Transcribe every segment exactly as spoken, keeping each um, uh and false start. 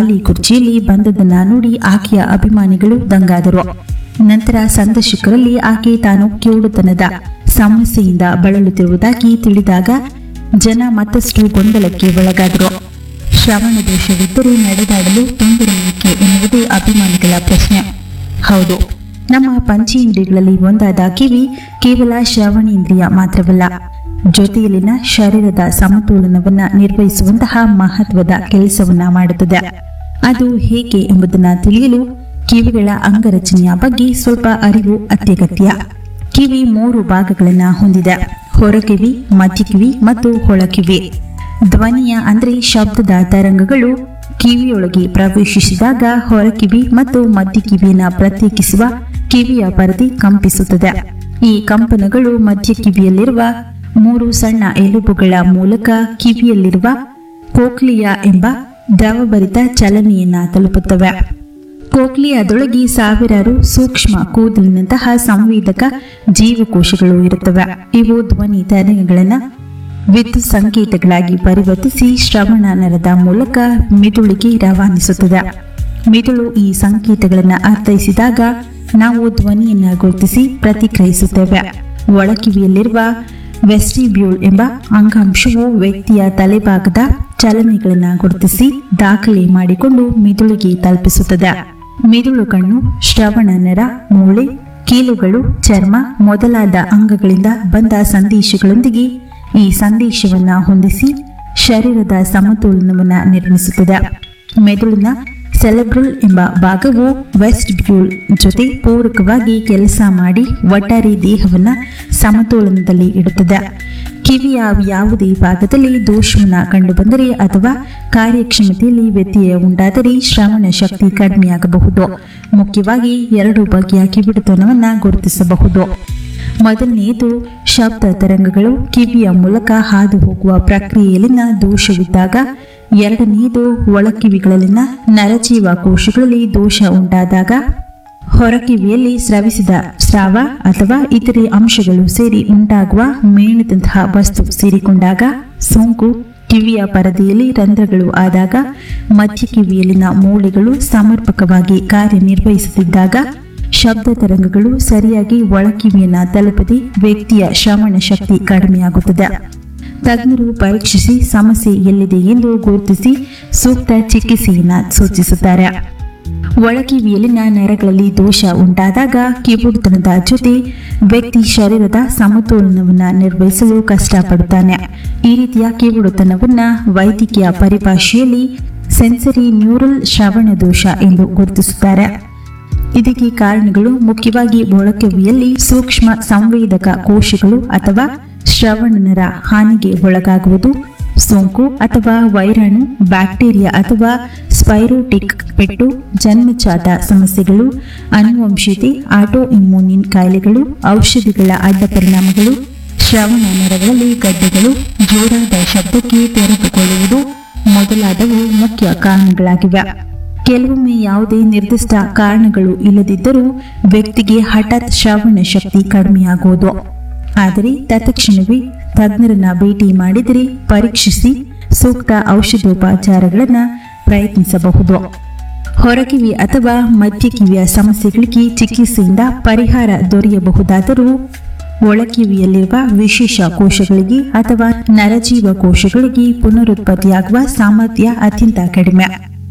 ಖಾಲಿ ಕುರ್ಚಿಯಲ್ಲಿ ಬಂದದನ್ನ ನೋಡಿ ಆಕೆಯ ಅಭಿಮಾನಿಗಳು ದಂಗಾದರು. ನಂತರ ಸಂದರ್ಶಕರಲ್ಲಿ ಆಕೆ ತಾನು ಕಿವುಡುತನದ ಸಮಸ್ಯೆಯಿಂದ ಬಳಲುತ್ತಿರುವುದಾಗಿ ತಿಳಿದಾಗ ಜನ ಮತ್ತಷ್ಟು ಗೊಂದಲಕ್ಕೆ ಒಳಗಾದರು. ಶ್ರವಣ ದೋಷವಿದ್ದರೂ ನಡೆದಾಡಲು ತೊಂದರೆ ಏಕೆ ಎನ್ನುವುದು ಅಭಿಮಾನಿಗಳ ಪ್ರಶ್ನೆ. ಹೌದು, ನಮ್ಮ ಪಂಚೇಂದ್ರಿಯಗಳಲ್ಲಿ ಒಂದಾದ ಕಿವಿ ಕೇವಲ ಶ್ರವಣೇಂದ್ರಿಯ ಮಾತ್ರವಲ್ಲ, ಜೊತೆಯಲ್ಲಿನ ಶರೀರದ ಸಮತೋಲನವನ್ನ ನಿರ್ವಹಿಸುವಂತಹ ಮಹತ್ವದ ಕೆಲಸವನ್ನ ಮಾಡುತ್ತದೆ. ಅದು ಹೇಗೆ ಎಂಬುದನ್ನು ತಿಳಿಯಲು ಕಿವಿಗಳ ಅಂಗರಚನೆಯ ಬಗ್ಗೆ ಸ್ವಲ್ಪ ಅರಿವು ಅತ್ಯಗತ್ಯ. ಕಿವಿ ಮೂರು ಭಾಗಗಳನ್ನ ಹೊಂದಿದೆ: ಹೊರಕಿವಿ, ಮಧ್ಯಕಿವಿ ಮತ್ತು ಒಳಕಿವಿ. ಧ್ವನಿಯ ಅಂದ್ರೆ ಶಬ್ದದ ತರಂಗಗಳು ಕಿವಿಯೊಳಗೆ ಪ್ರವೇಶಿಸಿದಾಗ ಹೊರಕಿವಿ ಮತ್ತು ಮಧ್ಯಕಿವಿಯನ್ನು ಪ್ರತ್ಯೇಕಿಸುವ ಕಿವಿಯ ಪರದೆ ಕಂಪಿಸುತ್ತದೆ. ಈ ಕಂಪನಗಳು ಮಧ್ಯ ಕಿವಿಯಲ್ಲಿರುವ ಮೂರು ಸಣ್ಣ ಎಲುಬುಗಳ ಮೂಲಕ ಕಿವಿಯಲ್ಲಿರುವ ಕೋಕ್ಲಿಯಾ ಎಂಬ ದ್ರವಭರಿತ ಚಲನೆಯನ್ನ ತಲುಪುತ್ತವೆ. ಕೋಕ್ಲಿಯಾದೊಳಗೆ ಸಾವಿರಾರು ಸೂಕ್ಷ್ಮ ಕೂದಲಿನಂತಹ ಸಂವೇದಕ ಜೀವಕೋಶಗಳು ಇರುತ್ತವೆ. ಇವು ಧ್ವನಿ ತರಂಗಗಳನ್ನು ವಿದ್ಯುತ್ ಸಂಕೇತಗಳಾಗಿ ಪರಿವರ್ತಿಸಿ ಶ್ರವಣ ನರದ ಮೂಲಕ ಮಿದುಳಿಗೆ ರವಾನಿಸುತ್ತದೆ. ಮಿದುಳು ಈ ಸಂಕೇತಗಳನ್ನು ಅರ್ಥೈಸಿದಾಗ ನಾವು ಧ್ವನಿಯನ್ನು ಗುರುತಿಸಿ ಪ್ರತಿಕ್ರಿಯಿಸುತ್ತೇವೆ. ಒಳಕಿವಿಯಲ್ಲಿರುವ ವೆಸ್ಟಿಬ್ಯೂಲ್ ಎಂಬ ಅಂಗಾಂಶವು ವ್ಯಕ್ತಿಯ ತಲೆಭಾಗದ ಚಲನೆಗಳನ್ನು ಗುರುತಿಸಿ ದಾಖಲೆ ಮಾಡಿಕೊಂಡು ಮಿದುಳಿಗೆ ತಲುಪಿಸುತ್ತದೆ. ಮಿದುಳು ಕಣ್ಣು, ಶ್ರವಣ ನರ, ಮೂಳೆ, ಕೀಲುಗಳು, ಚರ್ಮ ಮೊದಲಾದ ಅಂಗಗಳಿಂದ ಬಂದ ಸಂದೇಶಗಳೊಂದಿಗೆ ಈ ಸಂದೇಶವನ್ನ ಹೊಂದಿಸಿ ಶರೀರದ ಸಮತೋಲನವನ್ನ ನಿರ್ಮಿಸುತ್ತದೆ. ಮೆದುಳಿನ ಸೆಲೆಬ್ರಲ್ ಎಂಬ ಭಾಗವು ವೆಸ್ಟಿಬ್ಯೂಲ್ ಜೊತೆ ಪೂರಕವಾಗಿ ಕೆಲಸ ಮಾಡಿ ಒಟ್ಟಾರೆ ದೇಹವನ್ನ ಸಮತೋಲನದಲ್ಲಿ ಇಡುತ್ತದೆ. ಕಿವಿಯ ಯಾವುದೇ ಭಾಗದಲ್ಲಿ ದೋಷವನ್ನ ಕಂಡುಬಂದರೆ ಅಥವಾ ಕಾರ್ಯಕ್ಷಮತೆಯಲ್ಲಿ ವ್ಯತ್ಯಯ ಉಂಟಾದರೆ ಶ್ರವಣ ಶಕ್ತಿ ಕಡಿಮೆಯಾಗಬಹುದು. ಮುಖ್ಯವಾಗಿ ಎರಡು ಬಗೆಯ ಕಿವಿಡುತನವನ್ನ ಗುರುತಿಸಬಹುದು. ಮೊದಲನೆಯದು ಶಬ್ದ ತರಂಗಗಳು ಕಿವಿಯ ಮೂಲಕ ಹಾದು ಹೋಗುವ ಪ್ರಕ್ರಿಯೆಯಲ್ಲಿನ ದೋಷವಿದ್ದಾಗ. ಎರಡನೆಯದು ಒಳಕಿವಿಗಳಲ್ಲಿನ ನರಜೀವ ಕೋಶಗಳಲ್ಲಿ ದೋಷ ಉಂಟಾದಾಗ. ಹೊರಕಿವಿಯಲ್ಲಿ ಸ್ರವಿಸಿದ ಸ್ರಾವ ಅಥವಾ ಇತರೆ ಅಂಶಗಳು ಸೇರಿ ಉಂಟಾಗುವ ಮೇಣದಂತಹ ವಸ್ತು ಸೇರಿಕೊಂಡಾಗ. ಸೋಂಕು ಕಿವಿಯ ಪರದೆಯಲ್ಲಿ ರಂಧ್ರಗಳು ಆದಾಗ. ಮಧ್ಯ ಕಿವಿಯಲ್ಲಿನ ಮೂಳೆಗಳು ಸಮರ್ಪಕವಾಗಿ ಕಾರ್ಯನಿರ್ವಹಿಸುತ್ತಿದ್ದಾಗ. ಶಬ್ದ ತರಂಗಗಳು ಸರಿಯಾಗಿ ಒಳಕಿವಿಯನ್ನ ತಲುಪದೆ ವ್ಯಕ್ತಿಯ ಶ್ರವಣ ಶಕ್ತಿ ಕಡಿಮೆಯಾಗುತ್ತದೆ. ತಜ್ಞರು ಪರೀಕ್ಷಿಸಿ ಸಮಸ್ಯೆ ಎಲ್ಲಿದೆ ಎಂದು ಗುರುತಿಸಿ ಸೂಕ್ತ ಚಿಕಿತ್ಸೆಯನ್ನ ಸೂಚಿಸುತ್ತಾರೆ. ಒಳಕಿವಿಯಲ್ಲಿನ ನರಗಳಲ್ಲಿ ದೋಷ ಉಂಟಾದಾಗ ಕಿವುಡುತನದ ಜೊತೆ ವ್ಯಕ್ತಿ ಶರೀರದ ಸಮತೋಲನವನ್ನ ನಿರ್ವಹಿಸಲು ಕಷ್ಟಪಡುತ್ತಾನೆ. ಈ ರೀತಿಯ ಕಿವುಡುತನವನ್ನ ವೈದ್ಯಕೀಯ ಪರಿಭಾಷೆಯಲ್ಲಿ ಸೆನ್ಸರಿ ನ್ಯೂರಲ್ ಶ್ರವಣ ದೋಷ ಎಂದು ಗುರುತಿಸುತ್ತಾರೆ. ಇದಕ್ಕೆ ಕಾರಣಗಳು ಮುಖ್ಯವಾಗಿ ಒಳಕಿವಿಯಲ್ಲಿ ಸೂಕ್ಷ್ಮ ಸಂವೇದಕ ಕೋಶಗಳು ಅಥವಾ ಶ್ರವಣನರ ಹಾನಿಗೆ ಒಳಗಾಗುವುದು, ಸೋಂಕು ಅಥವಾ ವೈರಾಣು, ಬ್ಯಾಕ್ಟೀರಿಯಾ ಅಥವಾ ಸ್ಪೈರೋಟಿಕ್ ಪೆಟ್ಟು, ಜನ್ಮಜಾತ ಸಮಸ್ಯೆಗಳು, ಆನುವಂಶಿಕತೆ, ಆಟೋ ಇಮ್ಯೂನ್ ಕಾಯಿಲೆಗಳು, ಔಷಧಿಗಳ ಅಡ್ಡ ಪರಿಣಾಮಗಳು, ಶ್ರವಣ ನರಗಳಲ್ಲಿ ಗಡ್ಡೆಗಳು, ಜೋರಾದ ಶಬ್ದಕ್ಕೆ ತೆರೆದುಕೊಳ್ಳುವುದು ಮೊದಲಾದವು ಮುಖ್ಯ ಕಾರಣಗಳಾಗಿವೆ. ಕೆಲವೊಮ್ಮೆ ಯಾವುದೇ ನಿರ್ದಿಷ್ಟ ಕಾರಣಗಳು ಇಲ್ಲದಿದ್ದರೂ ವ್ಯಕ್ತಿಗೆ ಹಠಾತ್ ಶ್ರವಣ ಶಕ್ತಿ ಕಡಿಮೆಯಾಗುವುದು. ಆದರೆ ತತ್ಕ್ಷಣವೇ ತಜ್ಞರನ್ನ ಭೇಟಿ ಮಾಡಿದರೆ ಪರೀಕ್ಷಿಸಿ ಸೂಕ್ತ ಔಷಧೋಪಚಾರಗಳನ್ನು ಪ್ರಯತ್ನಿಸಬಹುದು. ಹೊರಕಿವಿ ಅಥವಾ ಮಧ್ಯಕಿವಿಯ ಸಮಸ್ಯೆಗಳಿಗೆ ಚಿಕಿತ್ಸೆಯಿಂದ ಪರಿಹಾರ ದೊರೆಯಬಹುದಾದರೂ ಒಳಕಿವಿಯಲ್ಲಿರುವ ವಿಶೇಷ ಕೋಶಗಳಿಗೆ ಅಥವಾ ನರಜೀವ ಕೋಶಗಳಿಗೆ ಪುನರುತ್ಪತ್ತಿಯಾಗುವ ಸಾಮರ್ಥ್ಯ ಅತ್ಯಂತ ಕಡಿಮೆ.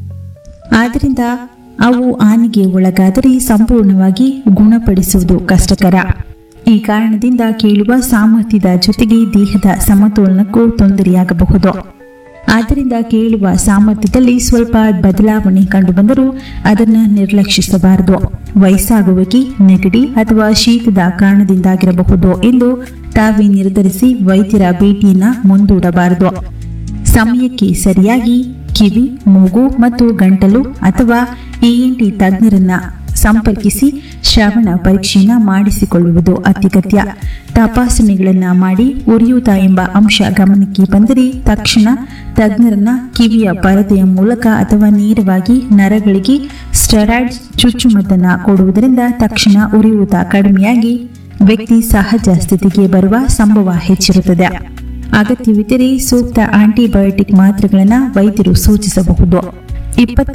ಆದ್ದರಿಂದ ಅವು ಹಾನಿಗೆ ಒಳಗಾದರೆ ಸಂಪೂರ್ಣವಾಗಿ ಗುಣಪಡಿಸುವುದು ಕಷ್ಟಕರ. ಈ ಕಾರಣದಿಂದ ಕೇಳುವ ಸಾಮರ್ಥ್ಯದ ಜೊತೆಗೆ ದೇಹದ ಸಮತೋಲನಕ್ಕೂ ತೊಂದರೆಯಾಗಬಹುದು. ಆದ್ದರಿಂದ ಕೇಳುವ ಸಾಮರ್ಥ್ಯದಲ್ಲಿ ಸ್ವಲ್ಪ ಬದಲಾವಣೆ ಕಂಡುಬಂದರೂ ಅದನ್ನು ನಿರ್ಲಕ್ಷಿಸಬಾರದು. ವಯಸ್ಸಾಗುವಿಕೆ, ನೆಗಡಿ ಅಥವಾ ಶೀತದ ಕಾರಣದಿಂದಾಗಿರಬಹುದು ಎಂದು ತಾವೇ ನಿರ್ಧರಿಸಿ ವೈದ್ಯರ ಭೇಟಿಯನ್ನು ಮುಂದೂಡಬಾರದು. ಸಮಯಕ್ಕೆ ಸರಿಯಾಗಿ ಕಿವಿ, ಮೂಗು ಮತ್ತು ಗಂಟಲು ಅಥವಾ ಇಎನ್ಟಿ ತಜ್ಞರನ್ನ ಸಂಪರ್ಕಿಸಿ ಶ್ರವಣ ಪರೀಕ್ಷೆಯನ್ನು ಮಾಡಿಸಿಕೊಳ್ಳುವುದು ಅತ್ಯಗತ್ಯ. ತಪಾಸಣೆಗಳನ್ನು ಮಾಡಿ ಉರಿಯೂತ ಎಂಬ ಅಂಶ ಗಮನಕ್ಕೆ ಬಂದರೆ ತಕ್ಷಣ ತಜ್ಞರನ್ನ ಕಿವಿಯ ಪರದೆಯ ಮೂಲಕ ಅಥವಾ ನೇರವಾಗಿ ನರಗಳಿಗೆ ಸ್ಟೆರಾಯ್ಡ್ ಚುಚ್ಚುಮದ್ದನ್ನು ಕೊಡುವುದರಿಂದ ತಕ್ಷಣ ಉರಿಯೂತ ಕಡಿಮೆಯಾಗಿ ವ್ಯಕ್ತಿ ಸಹಜ ಸ್ಥಿತಿಗೆ ಬರುವ ಸಂಭವ ಹೆಚ್ಚಿರುತ್ತದೆ. ಅಗತ್ಯವಿದ್ದರೆ ಸೂಕ್ತ ಆಂಟಿಬಯೋಟಿಕ್ ಮಾತ್ರೆಗಳನ್ನು ವೈದ್ಯರು ಸೂಚಿಸಬಹುದು. ಇಪ್ಪತ್ತು